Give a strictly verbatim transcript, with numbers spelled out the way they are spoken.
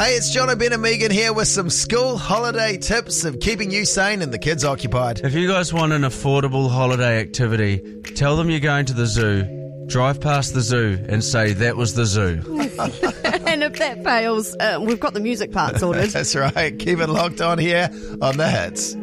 Hey, it's John Ben and Megan here with some school holiday tips of keeping you sane and the kids occupied. If you guys want an affordable holiday activity, tell them you're going to the zoo, drive past the zoo and say that was the zoo. And if that fails, uh, we've got the music part sorted. That's right. Keep it locked on here on The Hits.